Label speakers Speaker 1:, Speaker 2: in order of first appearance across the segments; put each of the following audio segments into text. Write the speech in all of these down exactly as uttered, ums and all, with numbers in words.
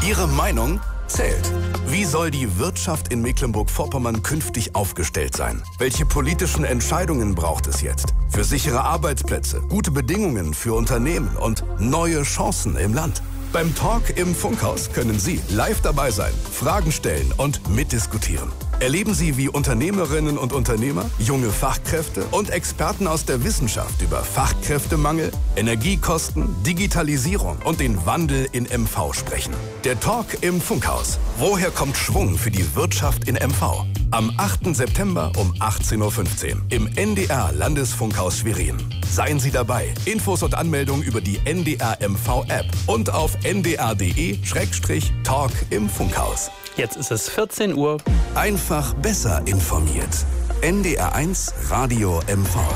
Speaker 1: Ihre Meinung zählt. Wie soll die Wirtschaft in Mecklenburg-Vorpommern künftig aufgestellt sein? Welche politischen Entscheidungen braucht es jetzt? Für sichere Arbeitsplätze, gute Bedingungen für Unternehmen und neue Chancen im Land. Beim Talk im Funkhaus können Sie live dabei sein, Fragen stellen und mitdiskutieren. Erleben Sie, wie Unternehmerinnen und Unternehmer, junge Fachkräfte und Experten aus der Wissenschaft über Fachkräftemangel, Energiekosten, Digitalisierung und den Wandel in M V sprechen. Der Talk im Funkhaus. Woher kommt Schwung für die Wirtschaft in M V? Am achten September um achtzehn Uhr fünfzehn im N D R Landesfunkhaus Schwerin. Seien Sie dabei. Infos und Anmeldungen über die N D R M V App und auf n d r punkt d e Schrägstrich Talk im Funkhaus.
Speaker 2: Jetzt ist es vierzehn Uhr.
Speaker 1: Einfach besser informiert. N D R eins Radio M V.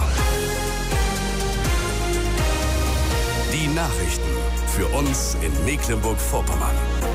Speaker 1: Die Nachrichten für uns in Mecklenburg-Vorpommern.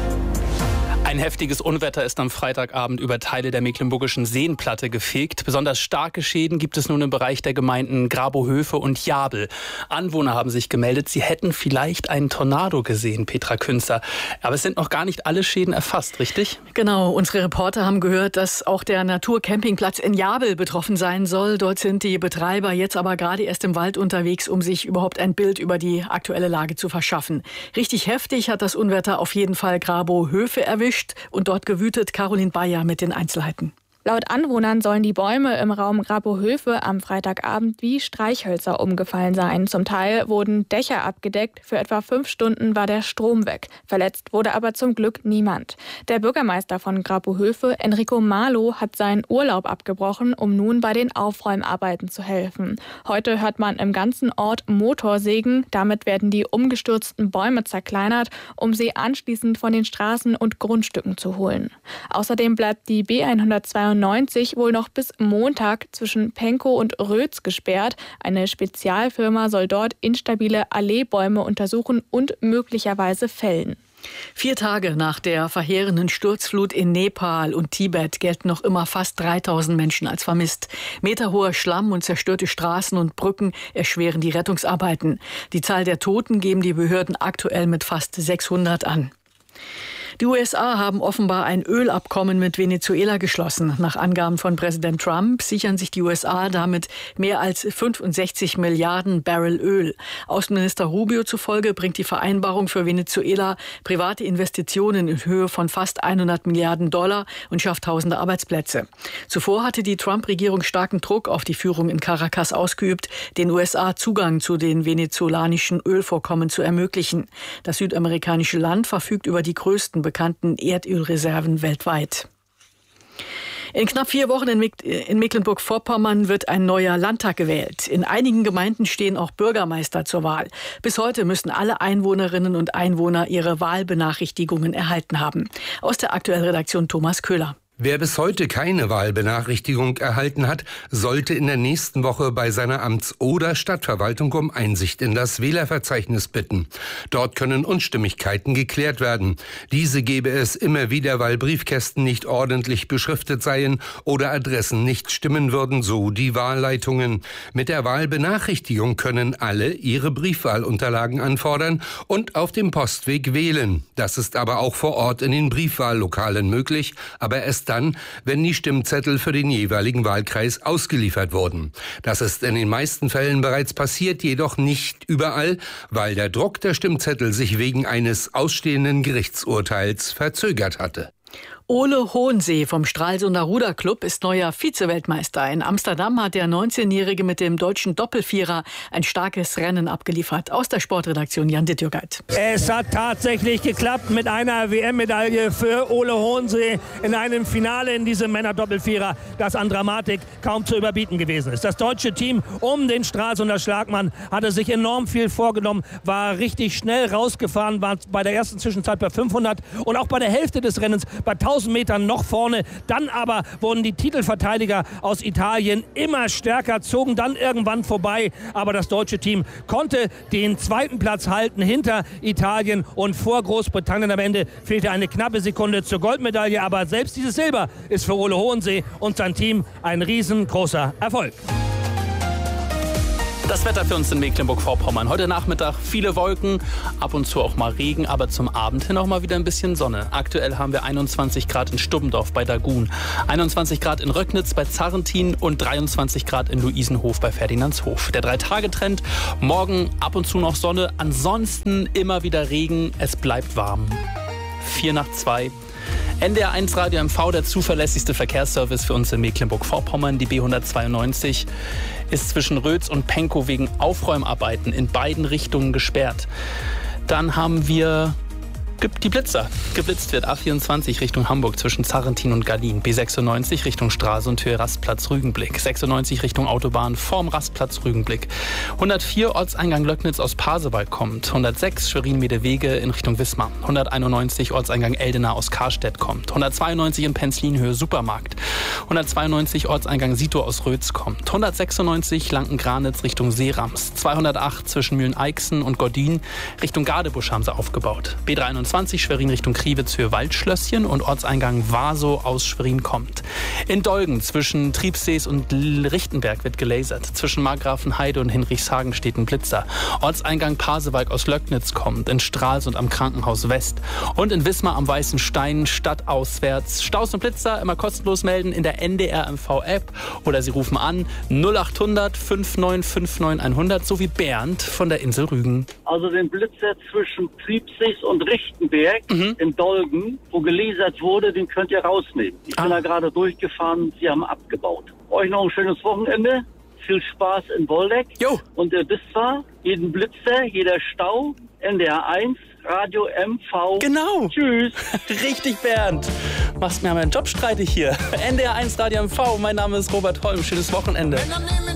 Speaker 2: Ein heftiges Unwetter ist am Freitagabend über Teile der mecklenburgischen Seenplatte gefegt. Besonders starke Schäden gibt es nun im Bereich der Gemeinden Grabohöfe und Jabel. Anwohner haben sich gemeldet, sie hätten vielleicht einen Tornado gesehen, Petra Künzer. Aber es sind noch gar nicht alle Schäden erfasst, richtig?
Speaker 3: Genau, unsere Reporter haben gehört, dass auch der Naturcampingplatz in Jabel betroffen sein soll. Dort sind die Betreiber jetzt aber gerade erst im Wald unterwegs, um sich überhaupt ein Bild über die aktuelle Lage zu verschaffen. Richtig heftig hat das Unwetter auf jeden Fall Grabohöfe erwischt. Und dort gewütet. Caroline Bayer mit den Einzelheiten.
Speaker 4: Laut Anwohnern sollen die Bäume im Raum Grabohöfe am Freitagabend wie Streichhölzer umgefallen sein. Zum Teil wurden Dächer abgedeckt. Für etwa fünf Stunden war der Strom weg. Verletzt wurde aber zum Glück niemand. Der Bürgermeister von Grabohöfe, Enrico Malo, hat seinen Urlaub abgebrochen, um nun bei den Aufräumarbeiten zu helfen. Heute hört man im ganzen Ort Motorsägen. Damit werden die umgestürzten Bäume zerkleinert, um sie anschließend von den Straßen und Grundstücken zu holen. Außerdem bleibt die B hundertzweiundneunzig wohl noch bis Montag zwischen Penkow und Rötz gesperrt. Eine Spezialfirma soll dort instabile Alleebäume untersuchen und möglicherweise fällen.
Speaker 3: Vier Tage nach der verheerenden Sturzflut in Nepal und Tibet gelten noch immer fast dreitausend Menschen als vermisst. Meterhoher Schlamm und zerstörte Straßen und Brücken erschweren die Rettungsarbeiten. Die Zahl der Toten geben die Behörden aktuell mit fast sechshundert an. Die U S A haben offenbar ein Ölabkommen mit Venezuela geschlossen. Nach Angaben von Präsident Trump sichern sich die U S A damit mehr als fünfundsechzig Milliarden Barrel Öl. Außenminister Rubio zufolge bringt die Vereinbarung für Venezuela private Investitionen in Höhe von fast hundert Milliarden Dollar und schafft tausende Arbeitsplätze. Zuvor hatte die Trump-Regierung starken Druck auf die Führung in Caracas ausgeübt, den U S A Zugang zu den venezolanischen Ölvorkommen zu ermöglichen. Das südamerikanische Land verfügt über die größten bekannten Erdölreserven weltweit. In knapp vier Wochen in, Meck- in Mecklenburg-Vorpommern wird ein neuer Landtag gewählt. In einigen Gemeinden stehen auch Bürgermeister zur Wahl. Bis heute müssen alle Einwohnerinnen und Einwohner ihre Wahlbenachrichtigungen erhalten haben. Aus der aktuellen Redaktion Thomas Köhler.
Speaker 5: Wer bis heute keine Wahlbenachrichtigung erhalten hat, sollte in der nächsten Woche bei seiner Amts- oder Stadtverwaltung um Einsicht in das Wählerverzeichnis bitten. Dort können Unstimmigkeiten geklärt werden. Diese gebe es immer wieder, weil Briefkästen nicht ordentlich beschriftet seien oder Adressen nicht stimmen würden, so die Wahlleitungen. Mit der Wahlbenachrichtigung können alle ihre Briefwahlunterlagen anfordern und auf dem Postweg wählen. Das ist aber auch vor Ort in den Briefwahllokalen möglich, aber erst dann, wenn die Stimmzettel für den jeweiligen Wahlkreis ausgeliefert wurden. Das ist in den meisten Fällen bereits passiert, jedoch nicht überall, weil der Druck der Stimmzettel sich wegen eines ausstehenden Gerichtsurteils verzögert hatte.
Speaker 3: Ole Hohensee vom Stralsunder Ruderclub ist neuer Vize-Weltmeister. In Amsterdam hat der neunzehnjährige mit dem deutschen Doppelvierer ein starkes Rennen abgeliefert. Aus der Sportredaktion Jan Dittjürgeit.
Speaker 6: Es hat tatsächlich geklappt mit einer W M-Medaille für Ole Hohensee in einem Finale in diesem Männer-Doppelvierer, das an Dramatik kaum zu überbieten gewesen ist. Das deutsche Team um den Stralsunder Schlagmann hatte sich enorm viel vorgenommen, war richtig schnell rausgefahren, war bei der ersten Zwischenzeit bei fünfhundert und auch bei der Hälfte des Rennens bei tausend Metern noch vorne. Dann aber wurden die Titelverteidiger aus Italien immer stärker, zogen dann irgendwann vorbei. Aber das deutsche Team konnte den zweiten Platz halten hinter Italien und vor Großbritannien. Am Ende fehlte eine knappe Sekunde zur Goldmedaille. Aber selbst dieses Silber ist für Ole Hohensee und sein Team ein riesengroßer Erfolg.
Speaker 2: Das Wetter für uns in Mecklenburg-Vorpommern. Heute Nachmittag viele Wolken, ab und zu auch mal Regen, aber zum Abend hin auch mal wieder ein bisschen Sonne. Aktuell haben wir einundzwanzig Grad in Stubbendorf bei Dagun, einundzwanzig Grad in Röcknitz bei Zarrentin und dreiundzwanzig Grad in Luisenhof bei Ferdinandshof. Der Drei-Tage-Trend, morgen ab und zu noch Sonne, ansonsten immer wieder Regen, es bleibt warm. Vier nach zwei. N D R eins Radio M V, der zuverlässigste Verkehrsservice für uns in Mecklenburg-Vorpommern. Die B hundertzweiundneunzig ist zwischen Rötz und Pankow wegen Aufräumarbeiten in beiden Richtungen gesperrt. Dann haben wir die Blitzer. Geblitzt wird A vierundzwanzig Richtung Hamburg zwischen Zarrentin und Gallien. B sechsundneunzig Richtung Straße und Höhe Rastplatz Rügenblick. sechsundneunzig Richtung Autobahn vorm Rastplatz Rügenblick. hundertvier Ortseingang Löcknitz aus Pasewalk kommt. hundertsechs Schwerin-Medewege in Richtung Wismar. hunderteinundneunzig Ortseingang Eldena aus Karstedt kommt. hundertzweiundneunzig in Penzlin Höhe Supermarkt. hundertzweiundneunzig Ortseingang Sito aus Rötz kommt. hundertsechsundneunzig Lanken-Granitz Richtung Seerams. zweihundertacht zwischen Mühlen-Eichsen und Gordin Richtung Gadebusch haben sie aufgebaut. B dreiundzwanzig Schwerin Richtung Kriwitz Höhe Waldschlösschen und Ortseingang Waso aus Schwerin kommt. In Dolgen zwischen Triebsees und Lichtenberg wird gelasert. Zwischen Markgrafenheide und Hinrichshagen steht ein Blitzer. Ortseingang Pasewalk aus Löcknitz kommt. In Stralsund am Krankenhaus West. Und in Wismar am Weißen Stein stadtauswärts. Staus und Blitzer immer kostenlos melden in der N D R M V App oder Sie rufen an null achthundert fünfundneunzig neunundfünfzig hundert sowie Bernd von der Insel Rügen.
Speaker 7: Also den Blitzer zwischen Triebsees und Lichtenberg mhm. in Dolgen, wo gelasert wurde, den könnt ihr rausnehmen. Ich bin ah. da gerade durchgefahren, sie haben abgebaut. Euch noch ein schönes Wochenende. Viel Spaß in Woldeck.
Speaker 2: Jo.
Speaker 7: Und ihr wisst zwar, jeden Blitzer, jeder Stau, N D R eins, Radio M V.
Speaker 2: Genau.
Speaker 7: Tschüss.
Speaker 2: Richtig, Bernd. Machst mir meinen Job streitig hier. N D R eins Radio M V. Mein Name ist Robert Holm. Schönes Wochenende.